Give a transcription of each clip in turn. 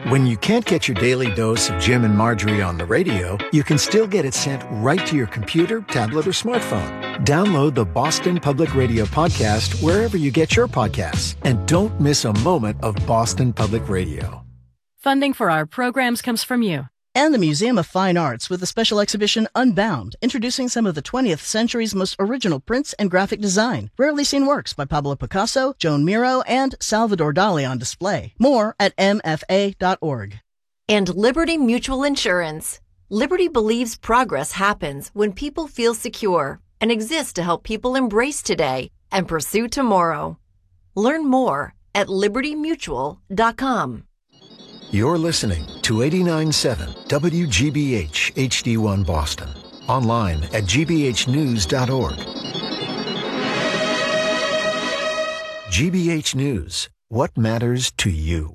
When you can't get your daily dose of Jim and Marjorie on the radio, you can still get it sent right to your computer, tablet, or smartphone. Download the Boston Public Radio podcast wherever you get your podcasts. And don't miss a moment of Boston Public Radio. Funding for our programs comes from you. And the Museum of Fine Arts with the special exhibition Unbound, introducing some of the 20th century's most original prints and graphic design. Rarely seen works by Pablo Picasso, Joan Miro, and Salvador Dali on display. More at mfa.org. And Liberty Mutual Insurance. Liberty believes progress happens when people feel secure and exists to help people embrace today and pursue tomorrow. Learn more at libertymutual.com. You're listening to 89.7 WGBH HD1 Boston. Online at gbhnews.org. GBH News. What matters to you?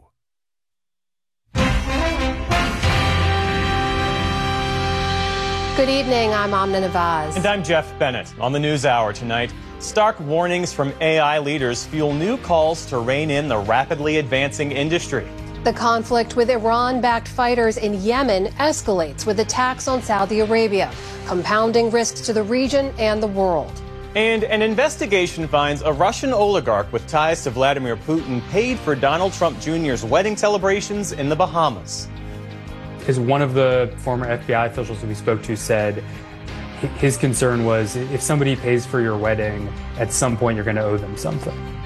Good evening, I'm Amna Nawaz. And I'm Jeff Bennett. On the NewsHour tonight, stark warnings from AI leaders fuel new calls to rein in the rapidly advancing industry. The conflict with Iran-backed fighters in Yemen escalates with attacks on Saudi Arabia, compounding risks to the region and the world. And an investigation finds a Russian oligarch with ties to Vladimir Putin paid for Donald Trump Jr.'s wedding celebrations in the Bahamas. As one of the former FBI officials that we spoke to said, his concern was if somebody pays for your wedding, at some point you're going to owe them something.